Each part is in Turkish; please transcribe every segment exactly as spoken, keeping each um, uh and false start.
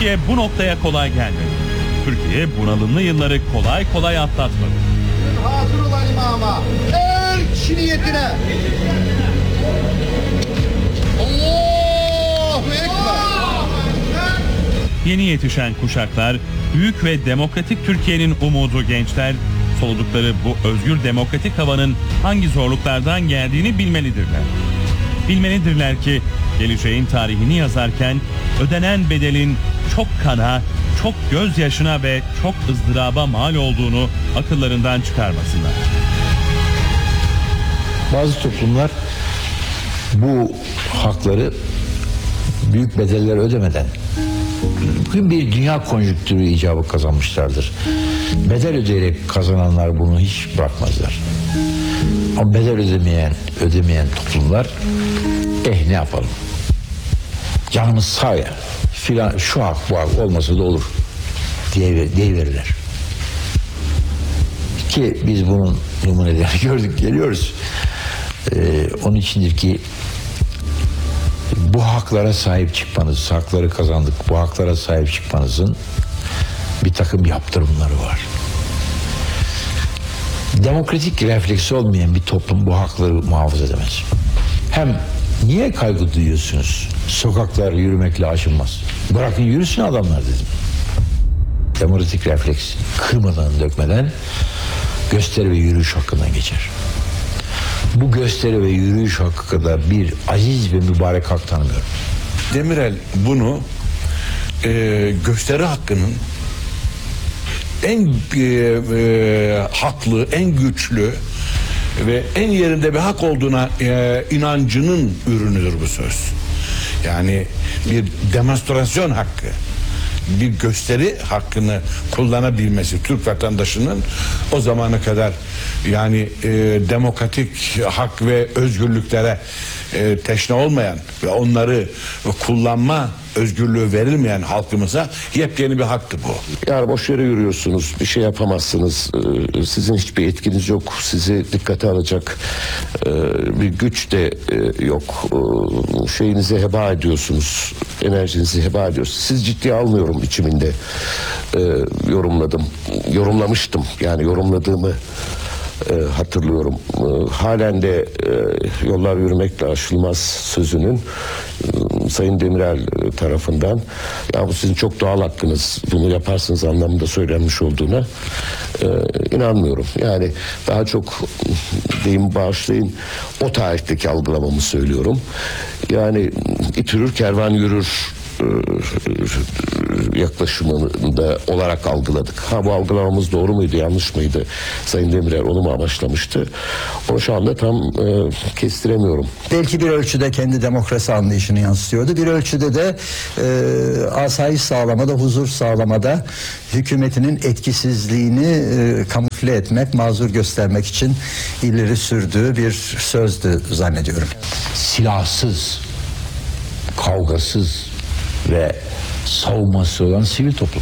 Türkiye bu noktaya kolay gelmedi. Türkiye bunalımlı yılları kolay kolay atlatmadı. Hazır olan imama, el kişi niyetine. Allahu Ekber. Yeni yetişen kuşaklar, büyük ve demokratik Türkiye'nin umudu gençler, soludukları bu özgür demokratik havanın hangi zorluklardan geldiğini bilmelidirler. Bilmelidirler ki geleceğin tarihini yazarken ödenen bedelin çok kana, çok gözyaşına ve çok ızdıraba mal olduğunu akıllarından çıkarmasınlar. Bazı toplumlar bu hakları büyük bedeller ödemeden bugün bir dünya konjüktürü icabı kazanmışlardır. Bedel ödeyerek kazananlar bunu hiç bırakmazlar. Ama bedel ödemeyen, ödemeyen toplumlar eh ne yapalım? Canımız sağ ya filan şu hak bu hak olmasa da olur diye, diye verirler. Ki biz bunun numunelerini gördük geliyoruz. Ee, onun içindir ki bu haklara sahip çıkmanız, hakları kazandık, bu haklara sahip çıkmanızın bir takım yaptırımları var. Demokratik refleksi olmayan bir toplum bu hakları muhafaza edemez. Hem niye kaygı duyuyorsunuz? Sokaklar yürümekle aşılmaz. Bırakın yürüsün adamlar dedim. Demokratik refleks kırmadan dökmeden gösteri ve yürüyüş hakkından geçer. Bu gösteri ve yürüyüş hakkı kadar bir aziz ve mübarek hak tanımıyorum. Demirel bunu e, gösteri hakkının en e, e, haklı, en güçlü ve en yerinde bir hak olduğuna e, inancının ürünüdür bu söz. Yani bir demonstrasyon hakkı, bir gösteri hakkını kullanabilmesi Türk vatandaşının o zamana kadar yani e, demokratik hak ve özgürlüklere e, teşne olmayan ve onları kullanma özgürlüğü verilmeyen halkımıza yepyeni bir haktı bu. Yani boş yere yürüyorsunuz, bir şey yapamazsınız, ee, sizin hiçbir etkiniz yok, sizi dikkate alacak e, bir güç de e, yok, e, şeyinizi heba ediyorsunuz, enerjinizi heba ediyorsunuz. Siz ciddiye almıyorum biçiminde e, yorumladım, yorumlamıştım yani yorumladığımı E, hatırlıyorum. E, halen de e, yollar yürümekle aşılmaz sözünün e, Sayın Demirel tarafından ya bu sizin çok doğal hakkınız, bunu yaparsınız anlamında söylenmiş olduğuna e, inanmıyorum. Yani daha çok deyim bağışlayın o tarihteki algılamamı söylüyorum. Yani it yürür kervan yürür yaklaşımında olarak algıladık. Ha bu algılamamız doğru muydu, yanlış mıydı? Sayın Demirel onu mu amaçlamıştı? Onu şu anda tam e, kestiremiyorum. Belki bir ölçüde kendi demokrasi anlayışını yansıtıyordu. Bir ölçüde de e, asayiş sağlamada, huzur sağlamada hükümetinin etkisizliğini e, kamufle etmek, mazur göstermek için ileri sürdüğü bir sözdü zannediyorum. Silahsız, kavgasız ve savunması olan sivil toplum.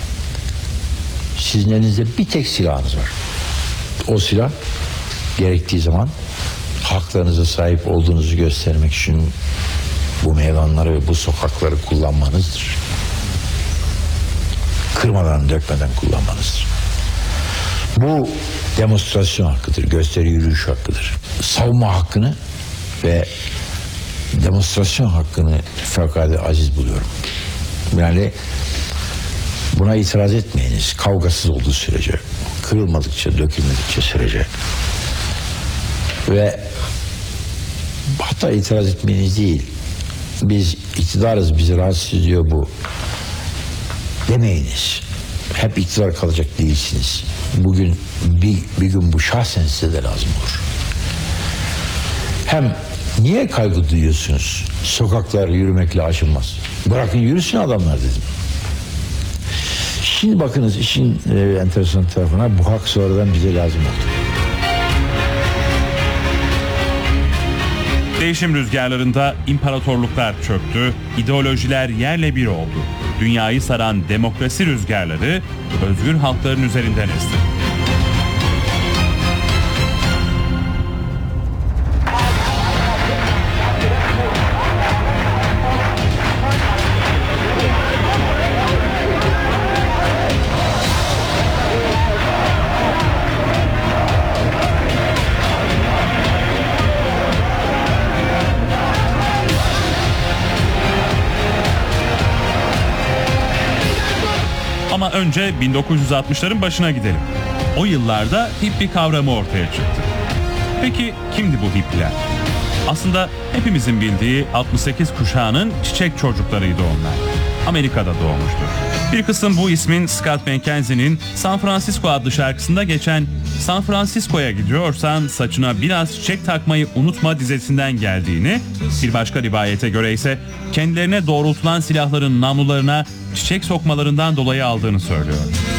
Sizin elinizde bir tek silahınız var. O silah gerektiği zaman haklarınıza sahip olduğunuzu göstermek için bu meydanları ve bu sokakları kullanmanızdır. Kırmadan, dökmeden kullanmanızdır. Bu demonstrasyon hakkıdır, gösteri yürüyüş hakkıdır. Savunma hakkını ve demonstrasyon hakkını fevkalade aziz buluyorum. Yani buna itiraz etmeyiniz. Kavgasız olduğu sürece, kırılmadıkça, dökülmedikçe sürece. Ve hatta itiraz etmeyiniz değil. Biz iktidarız, bizi rahatsız ediyor bu demeyiniz. Hep iktidar kalacak değilsiniz. Bugün bir, bir gün bu şahsen size de lazım olur. Hem niye kaygı duyuyorsunuz? Sokaklar yürümekle aşılmaz. Bırakın yürüsün adamlar dedim. Şimdi bakınız işin e, enteresan tarafına bu hak sonradan bize lazım oldu. Değişim rüzgarlarında imparatorluklar çöktü, ideolojiler yerle bir oldu. Dünyayı saran demokrasi rüzgarları özgür halkların üzerinden esti. önce bin dokuz yüz altmışların başına gidelim. O yıllarda hippie kavramı ortaya çıktı. Peki kimdi bu hippiler? Aslında hepimizin bildiği altmış sekiz kuşağının çiçek çocuklarıydı onlar. Amerika'da doğmuştur. Bir kısım bu ismin Scott McKenzie'nin San Francisco adlı şarkısında geçen "San Francisco'ya gidiyorsan saçına biraz çiçek takmayı unutma" dizesinden geldiğini, bir başka rivayete göre ise kendilerine doğrultulan silahların namlularına çiçek sokmalarından dolayı aldığını söylüyor.